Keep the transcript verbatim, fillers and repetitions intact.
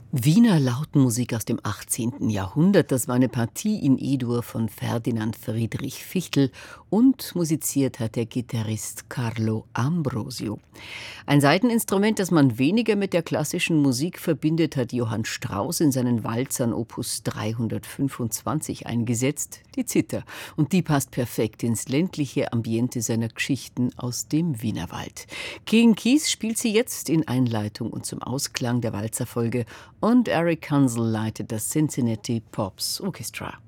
Wiener Lautmusik aus dem achtzehnten. Jahrhundert, das war eine Partie in E-Dur von Ferdinand Friedrich Fichtel und musiziert hat der Gitarrist Carlo Ambrosio. Ein Saiteninstrument, das man weniger mit der klassischen Musik verbindet, hat Johann Strauss in seinen Walzern Opus dreihundertfünfundzwanzig eingesetzt, die Zither. Und die passt perfekt ins ländliche Ambiente seiner Geschichten aus dem Wienerwald. King Keith spielt sie jetzt in Einleitung und zum Ausklang der Walzerfolge und Eric Hansel leitet das Cincinnati Pops Orchestra.